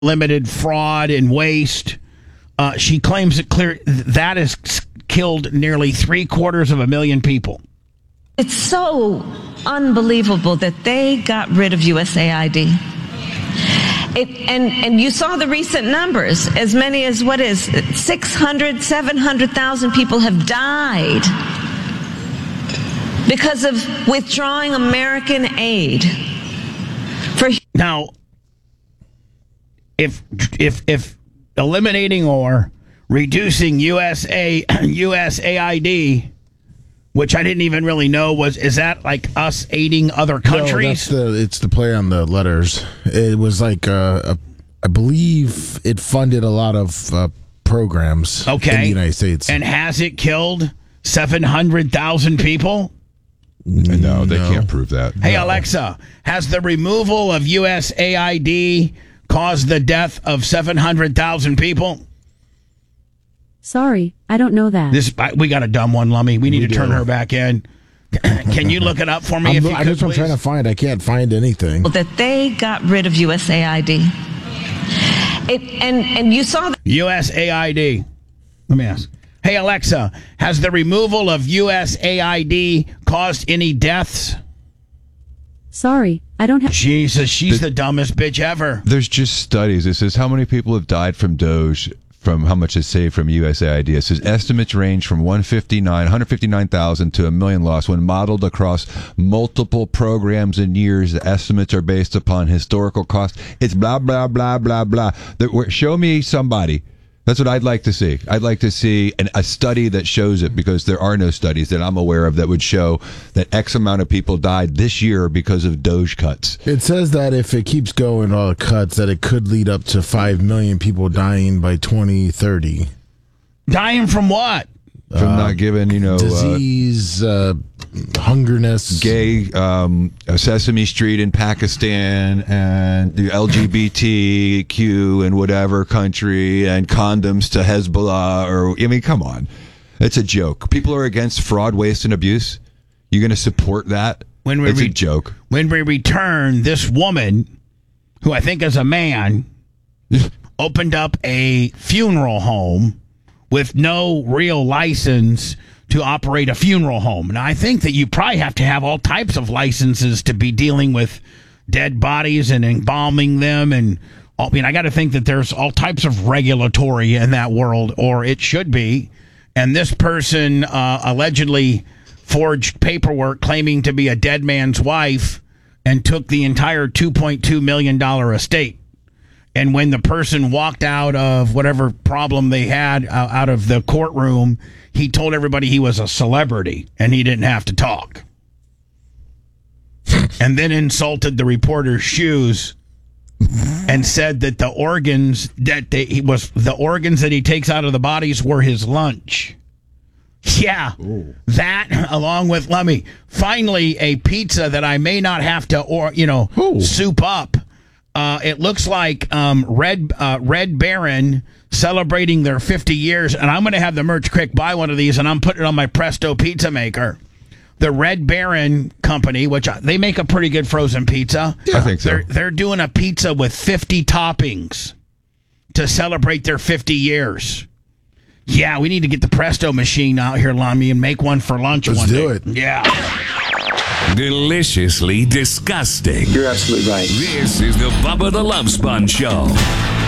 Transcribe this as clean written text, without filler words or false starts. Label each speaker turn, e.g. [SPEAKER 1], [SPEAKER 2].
[SPEAKER 1] limited fraud and waste. She claims that has killed nearly 750,000 people.
[SPEAKER 2] It's so unbelievable that they got rid of USAID. And you saw the recent numbers. As many as 700,000 people have died because of withdrawing American aid.
[SPEAKER 1] Now, if eliminating or reducing USAID, which I didn't even really know is that like us aiding other countries?
[SPEAKER 3] No, it's the play on the letters. It was like I believe it funded a lot of programs in the United States.
[SPEAKER 1] And has it killed 700,000 people?
[SPEAKER 4] No, they can't prove that.
[SPEAKER 1] Hey, Alexa, has the removal of USAID caused the death of 700,000 people?
[SPEAKER 5] Sorry, I don't know that.
[SPEAKER 1] We got a dumb one, Lummy. We need to turn her back in. Can you look it up for me if you could, please?
[SPEAKER 3] I'm trying to find. I can't find anything.
[SPEAKER 2] That they got rid of USAID. And you saw
[SPEAKER 1] USAID. Let me ask. Hey, Alexa, has the removal of USAID caused any deaths?
[SPEAKER 5] Sorry, I don't have...
[SPEAKER 1] Jesus, she's the dumbest bitch ever.
[SPEAKER 4] There's just studies. It says how many people have died from Doge, from how much is saved from USAID. It says estimates range from 159,000 to 1 million lost. When modeled across multiple programs and years, the estimates are based upon historical costs. It's blah, blah, blah, blah, blah. Show me somebody. That's what I'd like to see. I'd like to see a study that shows it, because there are no studies that I'm aware of that would show that X amount of people died this year because of Doge cuts.
[SPEAKER 3] It says that if it keeps going, all the cuts, that it could lead up to 5 million people dying by 2030.
[SPEAKER 1] Dying from what?
[SPEAKER 4] From not giving,
[SPEAKER 3] disease, hungerness,
[SPEAKER 4] gay, Sesame Street in Pakistan, and the LGBTQ in whatever country, and condoms to Hezbollah. Come on. It's a joke. People are against fraud, waste, and abuse. You're going to support that? It's a joke.
[SPEAKER 1] When we return, this woman, who I think is a man, opened up a funeral home with no real license to operate a funeral home. Now, I think that you probably have to have all types of licenses to be dealing with dead bodies and embalming them. And I got to think that there's all types of regulatory in that world, or it should be. And this person allegedly forged paperwork claiming to be a dead man's wife and took the entire $2.2 million estate. And when the person walked out of whatever problem they had out of the courtroom, he told everybody he was a celebrity and he didn't have to talk. And then insulted the reporter's shoes and said that the organs that he takes out of the bodies were his lunch. Yeah, ooh. That along with Lummy. Finally, a pizza that I may not have to soup up. It looks like Red Baron celebrating their 50 years, and I'm going to have the merch quick buy one of these, and I'm putting it on my Presto pizza maker. The Red Baron company, which they make a pretty good frozen pizza.
[SPEAKER 4] Yeah, I think so.
[SPEAKER 1] They're doing a pizza with 50 toppings to celebrate their 50 years. Yeah, we need to get the Presto machine out here, Lummy, and make one for lunch one day.
[SPEAKER 3] Let's do it.
[SPEAKER 1] Yeah.
[SPEAKER 6] Deliciously disgusting.
[SPEAKER 7] You're absolutely right.
[SPEAKER 6] This is the Bubba the Love Sponge Show.